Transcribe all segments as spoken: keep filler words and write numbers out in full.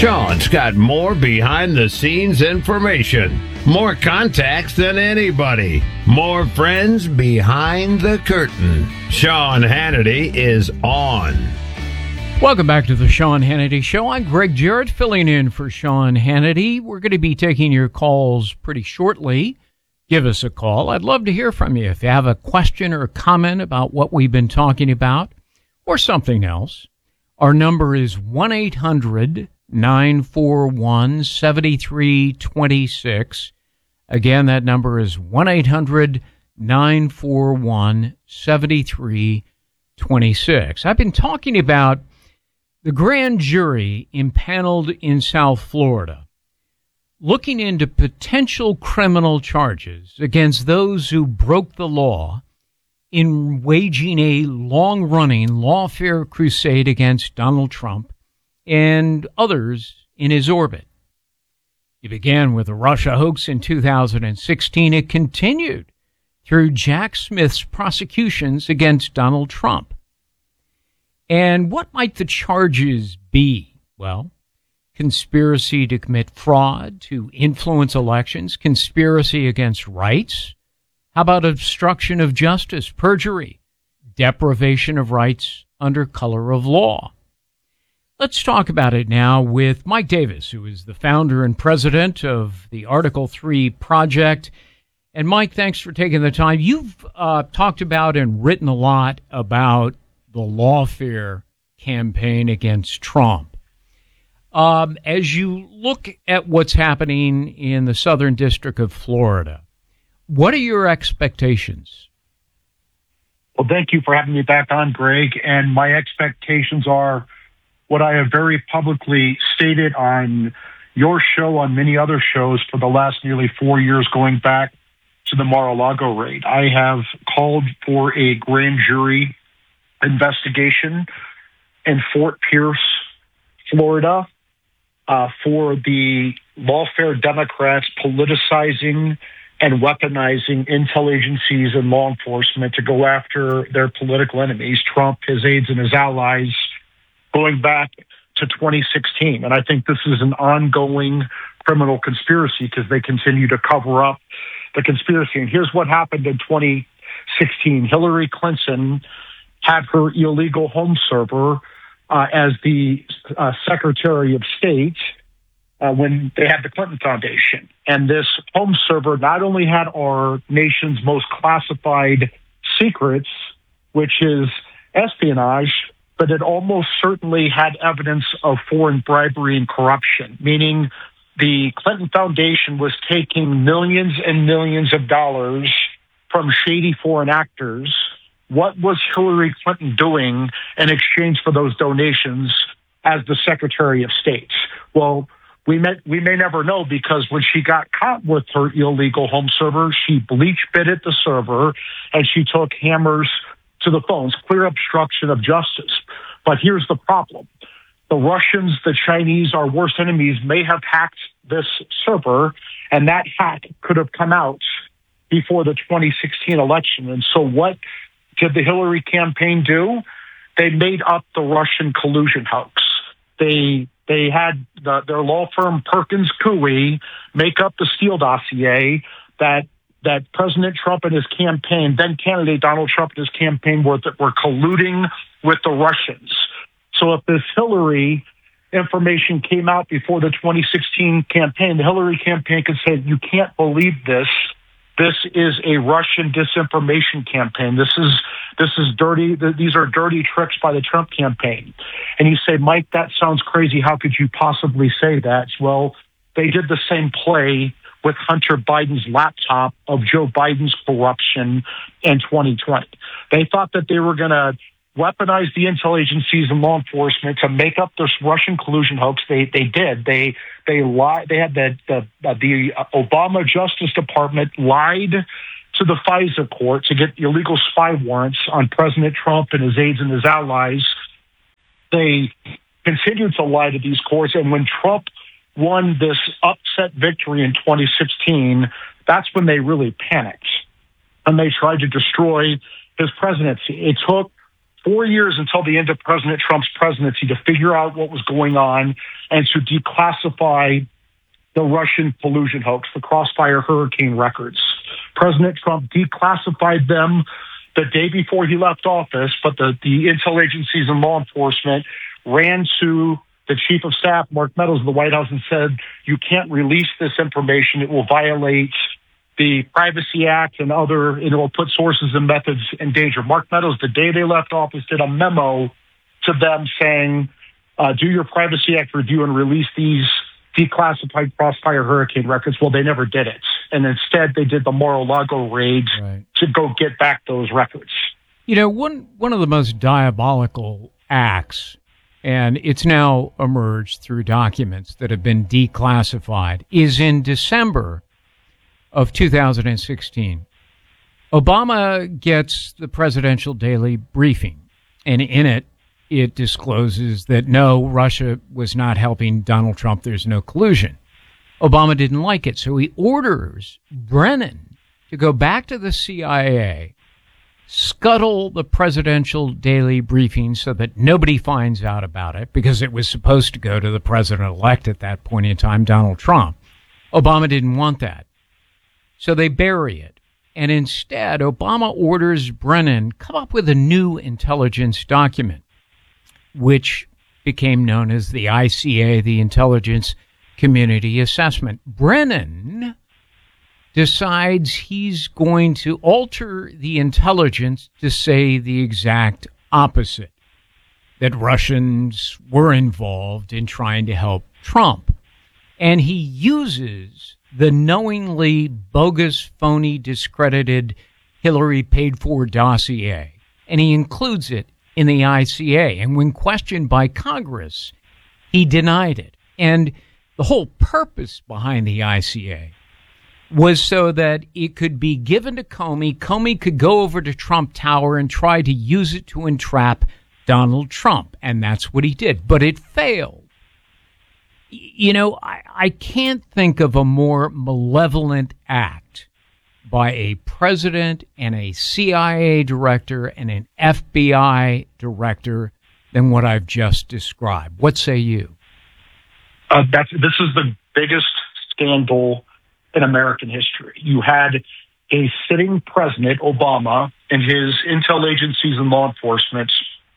Sean's got more behind-the-scenes information, more contacts than anybody, more friends behind the curtain. Sean Hannity is on. Welcome back to the Sean Hannity Show. I'm Greg Jarrett, filling in for Sean Hannity. We're going to be taking your calls pretty shortly. Give us a call. I'd love to hear from you. If you have a question or a comment about what we've been talking about or something else, our number is one eight hundred nine four one seven three two six. Again, that number is one eight hundred nine four one seven three two six. I've been talking about the grand jury impaneled in South Florida, looking into potential criminal charges against those who broke the law in waging a long-running lawfare crusade against Donald Trump and others in his orbit. It began with the Russia hoax in two thousand sixteen. It continued through Jack Smith's prosecutions against Donald Trump. And what might the charges be? Well, conspiracy to commit fraud, to influence elections, conspiracy against rights. How about obstruction of justice, perjury, deprivation of rights under color of law? Let's talk about it now with Mike Davis, who is the founder and president of the Article three Project. And Mike, thanks for taking the time. You've uh, talked about and written a lot about the lawfare campaign against Trump. Um, as you look at what's happening in the Southern District of Florida, what are your expectations? Well, thank you for having me back on, Greg. And my expectations are what I have very publicly stated on your show, on many other shows for the last nearly four years, going back to the Mar-a-Lago raid. I have called for a grand jury investigation in Fort Pierce, Florida, uh, for the lawfare Democrats politicizing and weaponizing intel agencies and law enforcement to go after their political enemies, Trump, his aides, and his allies, going back to twenty sixteen. And I think this is an ongoing criminal conspiracy because they continue to cover up the conspiracy. And here's what happened in twenty sixteen. Hillary Clinton had her illegal home server uh, as the uh, Secretary of State uh, when they had the Clinton Foundation. And this home server not only had our nation's most classified secrets, which is espionage, but it almost certainly had evidence of foreign bribery and corruption, meaning the Clinton Foundation was taking millions and millions of dollars from shady foreign actors. What was Hillary Clinton doing in exchange for those donations as the Secretary of State? Well, we may, we may never know, because when she got caught with her illegal home server, she bleach bitted the server and she took hammers to the phones. Clear obstruction of justice. But here's the problem. The Russians, the Chinese, our worst enemies, may have hacked this server, and that hack could have come out before the twenty sixteen election. And so what did the Hillary campaign do? They made up the Russian collusion hoax. They they had the, their law firm Perkins Coie make up the Steele dossier that that President Trump and his campaign, then candidate Donald Trump and his campaign, were were colluding with the Russians. So if this Hillary information came out before the twenty sixteen campaign, the Hillary campaign could say, you can't believe this. This is a Russian disinformation campaign. This is this is dirty. These are dirty tricks by the Trump campaign. And you say, Mike, that sounds crazy. How could you possibly say that? Well, they did the same play with Hunter Biden's laptop of Joe Biden's corruption in twenty twenty. They thought that they were going to weaponize the intel agencies and law enforcement to make up this Russian collusion hoax. They they did. They they lied. They had the the, uh, the Obama Justice Department lied to the FISA court to get illegal spy warrants on President Trump and his aides and his allies. They continued to lie to these courts, and when Trump won this upset victory in twenty sixteen, that's when they really panicked and they tried to destroy his presidency. It took four years until the end of President Trump's presidency to figure out what was going on and to declassify the Russian collusion hoax, the Crossfire Hurricane records. President Trump declassified them the day before he left office, but the, the intel agencies and law enforcement ran to the chief of staff, Mark Meadows, of the White House and said, you can't release this information. It will violate the Privacy Act and other, it will put sources and methods in danger. Mark Meadows, the day they left office, did a memo to them saying, uh, do your Privacy Act review and release these declassified Crossfire Hurricane records. Well, they never did it. And instead, they did the Mar-a-Lago raid right. to go get back those records. You know, one, one of the most diabolical acts, and it's now emerged through documents that have been declassified, is in December of two thousand sixteen. Obama gets the presidential daily briefing, and in it, it discloses that no, Russia was not helping Donald Trump. There's no collusion. Obama didn't like it, so he orders Brennan to go back to the C I A, scuttle the presidential daily briefing so that nobody finds out about it, because it was supposed to go to the president-elect at that point in time, Donald Trump. Obama didn't want that. So they bury it. And instead, Obama orders Brennan come up with a new intelligence document, which became known as the I C A, the Intelligence Community Assessment. Brennan decides he's going to alter the intelligence to say the exact opposite, that Russians were involved in trying to help Trump. And he uses the knowingly bogus, phony, discredited Hillary paid-for dossier, and he includes it in the I C A. And when questioned by Congress, he denied it. And the whole purpose behind the I C A was so that it could be given to Comey. Comey could go over to Trump Tower and try to use it to entrap Donald Trump. And that's what he did. But it failed. You know, I, I can't think of a more malevolent act by a president and a C I A director and an F B I director than what I've just described. What say you? Uh, that's, this is the biggest scandal in American history. You had a sitting president, Obama, and his intel agencies and law enforcement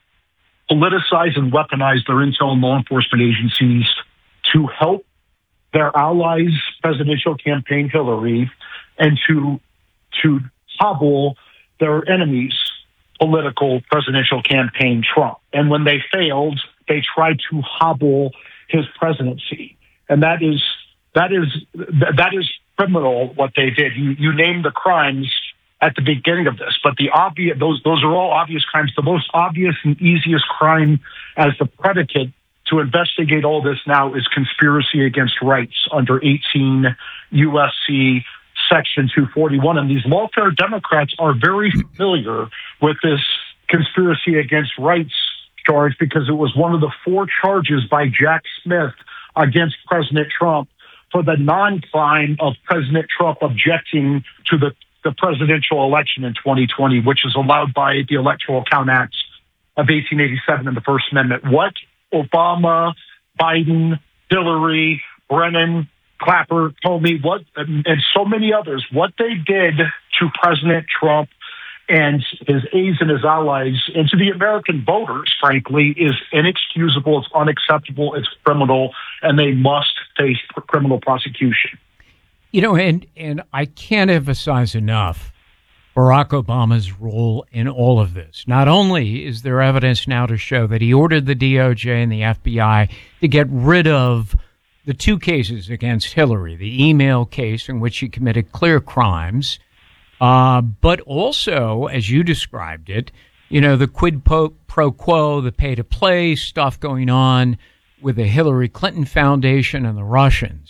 politicize and weaponize their intel and law enforcement agencies to help their allies' presidential campaign, Hillary, and to to hobble their enemies' political presidential campaign, Trump. And when they failed, they tried to hobble his presidency. And that is that is that is criminal what they did. You you named the crimes at the beginning of this, but the obvious those those are all obvious crimes. The most obvious and easiest crime as the predicate to investigate all this now is conspiracy against rights under eighteen U S C Section two forty-one. And these lawfare Democrats are very familiar with this conspiracy against rights charge because it was one of the four charges by Jack Smith against President Trump for the non-crime of President Trump objecting to the, the presidential election in twenty twenty, which is allowed by the Electoral Count Act of eighteen eighty-seven and the First Amendment. What Obama, Biden, Hillary, Brennan, Clapper, Comey, what, and so many others, what they did to President Trump and his aides and his allies, and to the American voters, frankly, is inexcusable, it's unacceptable, it's criminal, and they must face criminal prosecution. You know, and, and I can't emphasize enough Barack Obama's role in all of this. Not only is there evidence now to show that he ordered the D O J and the F B I to get rid of the two cases against Hillary, the email case in which she committed clear crimes, uh, but also, as you described it, you know, the quid pro, pro quo, the pay-to-play stuff going on with the Hillary Clinton Foundation and the Russians.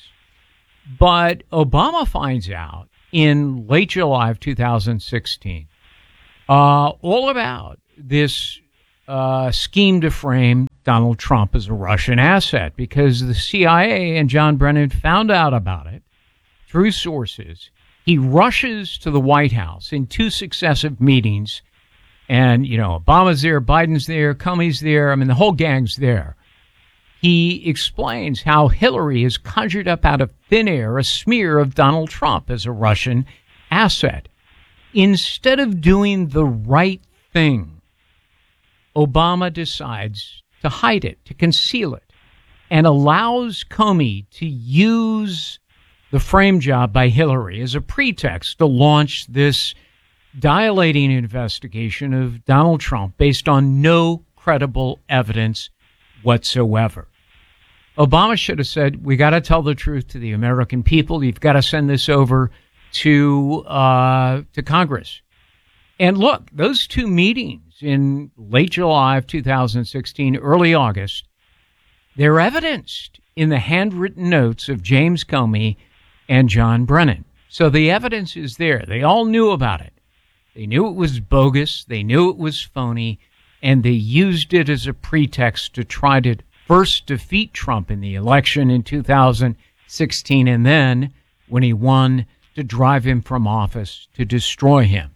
But Obama finds out in late July of two thousand sixteen, uh, all about this uh, scheme to frame Donald Trump as a Russian asset because the C I A and John Brennan found out about it through sources. He rushes to the White House in two successive meetings And, you know, Obama's there, Biden's there, Comey's there. I mean, the whole gang's there. He explains how Hillary has conjured up out of thin air a smear of Donald Trump as a Russian asset. Instead of doing the right thing, Obama decides to hide it, to conceal it, and allows Comey to use the frame job by Hillary as a pretext to launch this dilating investigation of Donald Trump based on no credible evidence whatsoever. Obama should have said, we got to tell the truth to the American people. You've got to send this over to uh, to Congress. And look, those two meetings in late July of two thousand sixteen, early August, they're evidenced in the handwritten notes of James Comey and John Brennan. So the evidence is there. They all knew about it. They knew it was bogus. They knew it was phony. And they used it as a pretext to try to first defeat Trump in the election in two thousand sixteen, and then, when he won, to drive him from office, to destroy him.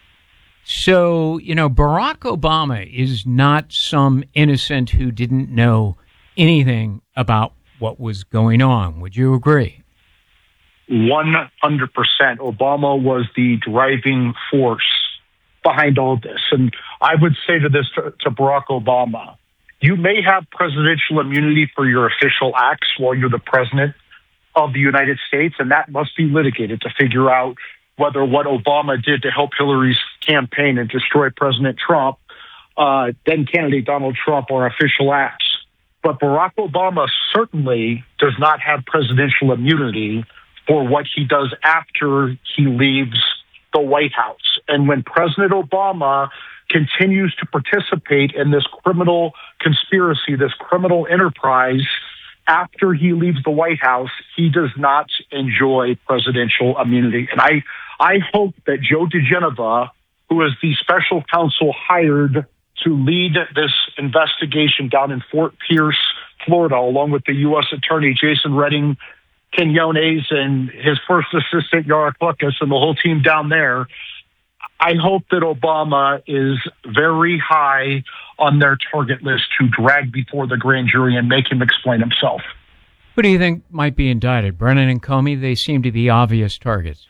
So, you know, Barack Obama is not some innocent who didn't know anything about what was going on. Would you agree? one hundred percent. Obama was the driving force behind all this. And I would say to this, to, to Barack Obama, you may have presidential immunity for your official acts while you're the president of the United States, and that must be litigated to figure out whether what Obama did to help Hillary's campaign and destroy President Trump, uh, then candidate Donald Trump, are official acts. But Barack Obama certainly does not have presidential immunity for what he does after he leaves the White House. And when President Obama continues to participate in this criminal conspiracy, this criminal enterprise, after he leaves the White House, he does not enjoy presidential immunity. And I, I hope that Joe diGenova, who is the special counsel hired to lead this investigation down in Fort Pierce, Florida, along with the U S Attorney Jason Redding Quinones and his first assistant, Yara Cluckus, and the whole team down there, I hope that Obama is very high on their target list to drag before the grand jury and make him explain himself. Who do you think might be indicted? Brennan and Comey? They seem to be obvious targets.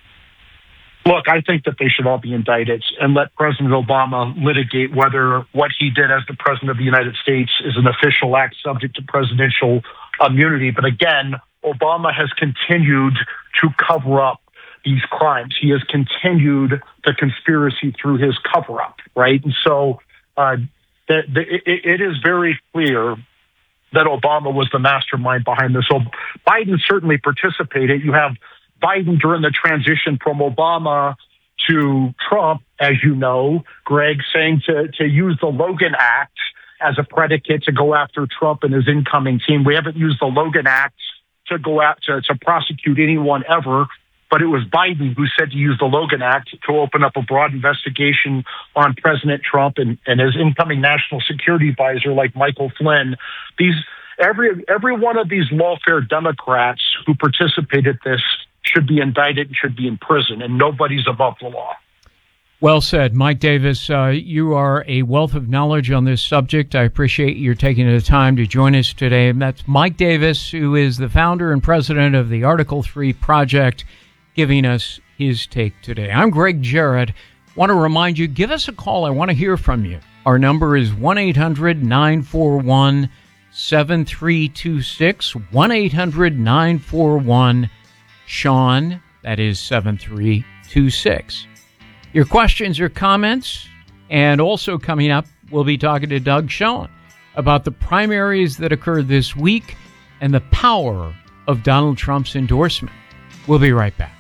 Look, I think that they should all be indicted and let President Obama litigate whether what he did as the president of the United States is an official act subject to presidential immunity. But again, Obama has continued to cover up these crimes. He has continued the conspiracy through his cover-up, right? And so uh, the, the, it, it is very clear that Obama was the mastermind behind this. So Biden certainly participated. You have Biden during the transition from Obama to Trump, as you know, Greg, saying to, to use the Logan Act as a predicate to go after Trump and his incoming team. We haven't used the Logan Act to go out to, to prosecute anyone ever. But it was Biden who said to use the Logan Act to open up a broad investigation on President Trump and, and his incoming national security advisor, like Michael Flynn. These every every one of these lawfare Democrats who participated in this should be indicted and should be in prison, and nobody's above the law. Well said. Mike Davis, uh, you are a wealth of knowledge on this subject. I appreciate your taking the time to join us today. And that's Mike Davis, who is the founder and president of the Article three Project, giving us his take today. I'm Greg Jarrett. Want to remind you, give us a call. I want to hear from you. Our number is one eight hundred nine four one seven three two six, one eight hundred nine four one Sean, that is seven three two six. Your questions or comments, and also coming up, we'll be talking to Doug Schoen about the primaries that occurred this week and the power of Donald Trump's endorsement. We'll be right back.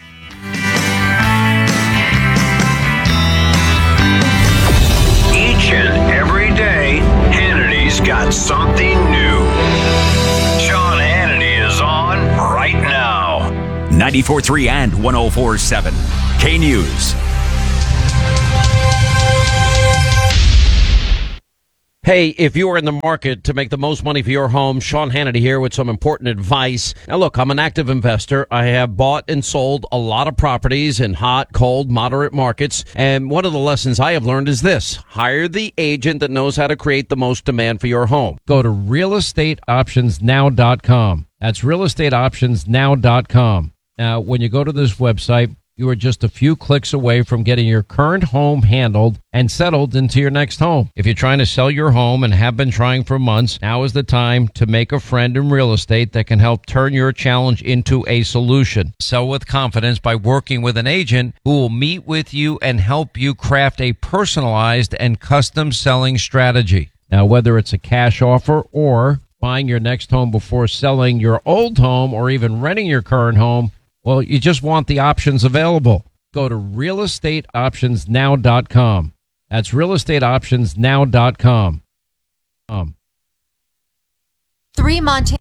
Each and every day, Hannity's got something new. Sean Hannity is on right now. ninety-four point three and one oh four point seven K News. Hey, if you are in the market to make the most money for your home, Sean Hannity here with some important advice. Now, look, I'm an active investor. I have bought and sold a lot of properties in hot, cold, moderate markets. And one of the lessons I have learned is this. Hire the agent that knows how to create the most demand for your home. Go to real estate options now dot com. That's real estate options now dot com. Now, when you go to this website, you are just a few clicks away from getting your current home handled and settled into your next home. If you're trying to sell your home and have been trying for months, now is the time to make a friend in real estate that can help turn your challenge into a solution. Sell with confidence by working with an agent who will meet with you and help you craft a personalized and custom selling strategy. Now, whether it's a cash offer or buying your next home before selling your old home or even renting your current home, well, you just want the options available. Go to real estate options now dot com. That's real estate options now dot com. Um. Three Montana.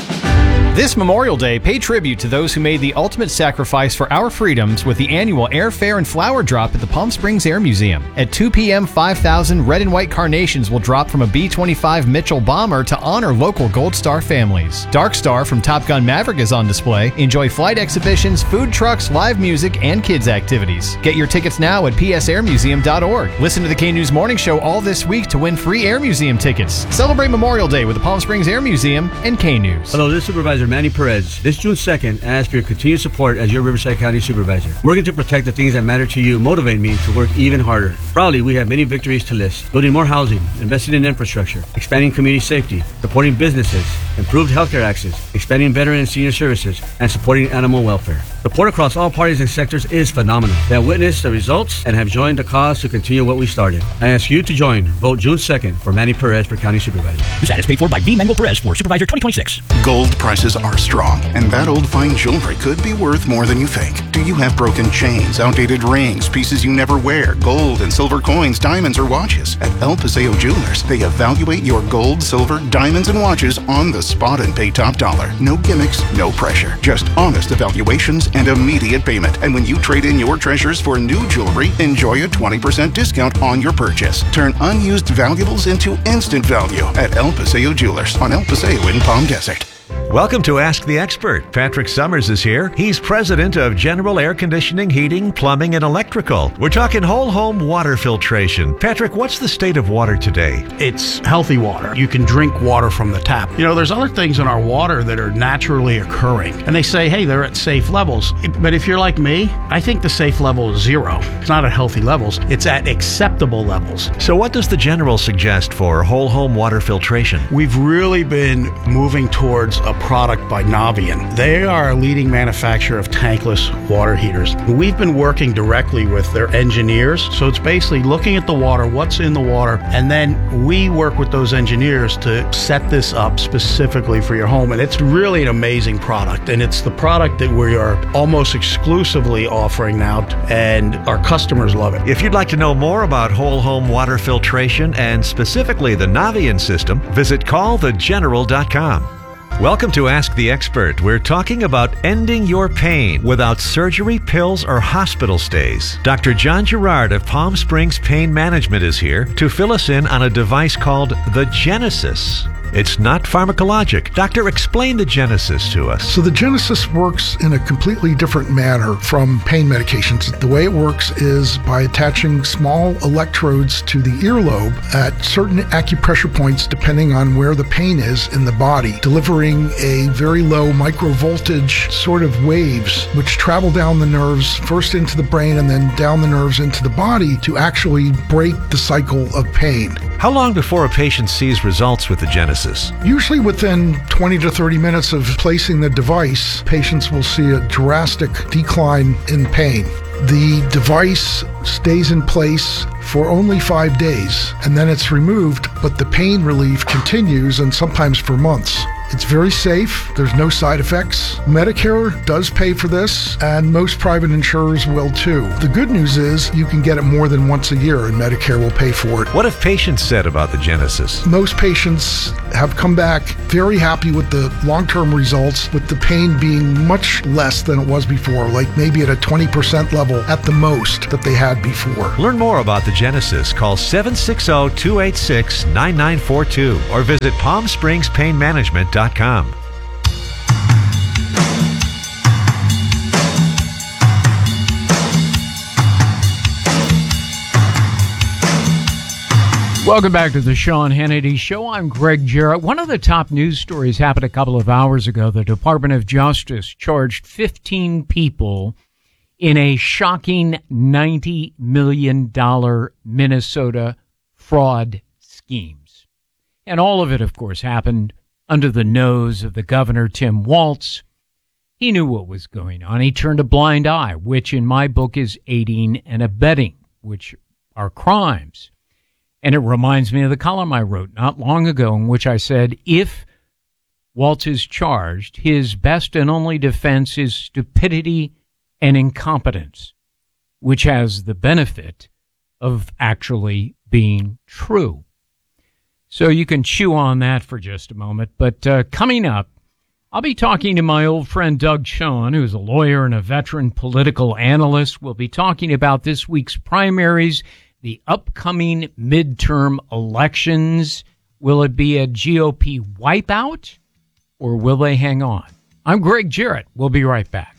This Memorial Day, pay tribute to those who made the ultimate sacrifice for our freedoms with the annual Airfare and Flower Drop at the Palm Springs Air Museum. At two p.m., five thousand red and white carnations will drop from a B twenty-five Mitchell bomber to honor local Gold Star families. Dark Star from Top Gun Maverick is on display. Enjoy flight exhibitions, food trucks, live music, and kids' activities. Get your tickets now at p s air museum dot org. Listen to the K News Morning Show all this week to win free Air Museum tickets. Celebrate Memorial Day with the Palm Springs Air Museum and K News. Hello, this is Supervisor Manny Perez. This June second, I ask for your continued support as your Riverside County Supervisor. Working to protect the things that matter to you motivate me to work even harder. Proudly, we have many victories to list. Building more housing, investing in infrastructure, expanding community safety, supporting businesses, improved healthcare access, expanding veteran and senior services, and supporting animal welfare. Support across all parties and sectors is phenomenal. They have witnessed the results and have joined the cause to continue what we started. I ask you to join. Vote June second for Manny Perez for County Supervisor. This ad is paid for by V. Manuel Perez for Supervisor twenty twenty-six. Gold prices are strong, and that old fine jewelry could be worth more than you think. Do you have broken chains, outdated rings, pieces you never wear, gold and silver coins, diamonds, or watches? At El Paseo Jewelers, they evaluate your gold, silver, diamonds, and watches on the spot and pay top dollar. No gimmicks, no pressure. Just honest evaluations and immediate payment. And when you trade in your treasures for new jewelry, enjoy a twenty percent discount on your purchase. Turn unused valuables into instant value at El Paseo Jewelers on El Paseo in Palm Desert. Welcome to Ask the Expert. Patrick Summers is here. He's president of General Air Conditioning, Heating, Plumbing, and Electrical. We're talking whole home water filtration. Patrick, what's the state of water today? It's healthy water. You can drink water from the tap. You know, there's other things in our water that are naturally occurring. And they say, hey, they're at safe levels. But if you're like me, I think the safe level is zero. It's not at healthy levels. It's at acceptable levels. So what does the General suggest for whole home water filtration? We've really been moving towards a product by Navian. They are a leading manufacturer of tankless water heaters. We've been working directly with their engineers, so it's basically looking at the water, what's in the water, and then we work with those engineers to set this up specifically for your home. And it's really an amazing product, and it's the product that we are almost exclusively offering now, and our customers love it. If you'd like to know more about whole home water filtration and specifically the Navian system, visit call the general dot com. Welcome to Ask the Expert. We're talking about ending your pain without surgery, pills, or hospital stays. Doctor John Gerard of Palm Springs Pain Management is here to fill us in on a device called the Genesis. It's not pharmacologic. Doctor, explain the Genesis to us. So the Genesis works in a completely different manner from pain medications. The way it works is by attaching small electrodes to the earlobe at certain acupressure points depending on where the pain is in the body, delivering a very low microvoltage sort of waves which travel down the nerves, first into the brain and then down the nerves into the body to actually break the cycle of pain. How long before a patient sees results with the Genesis? Usually within twenty to thirty minutes of placing the device, patients will see a drastic decline in pain. The device stays in place for only five days, and then it's removed, but the pain relief continues, and sometimes for months. It's very safe. There's no side effects. Medicare does pay for this, and most private insurers will too. The good news is you can get it more than once a year, and Medicare will pay for it. What have patients said about the Genesis? Most patients have come back very happy with the long-term results, with the pain being much less than it was before, like maybe at a twenty percent level at the most that they had before. Learn more about the Genesis. Call seven six zero, two eight six, nine nine four two or visit palm springs pain management dot com. Welcome back to the Sean Hannity Show. I'm Greg Jarrett. One of the top news stories happened a couple of hours ago. The Department of Justice charged fifteen people in a shocking ninety million dollars Minnesota fraud schemes. And all of it, of course, happened under the nose of the governor, Tim Walz. He knew what was going on. He turned a blind eye, which in my book is aiding and abetting, which are crimes. And it reminds me of the column I wrote not long ago in which I said, if Walz is charged, his best and only defense is stupidity and incompetence, which has the benefit of actually being true. So you can chew on that for just a moment. But uh, coming up, I'll be talking to my old friend Doug Schoen, who's a lawyer and a veteran political analyst. We'll be talking about this week's primaries, the upcoming midterm elections. Will it be a G O P wipeout, or will they hang on? I'm Greg Jarrett. We'll be right back.